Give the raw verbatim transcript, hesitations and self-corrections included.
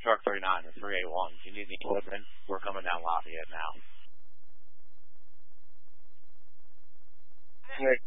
Truck thirty-nine to three eight one. If you need any equipment, we're coming down Lafayette now. Nick,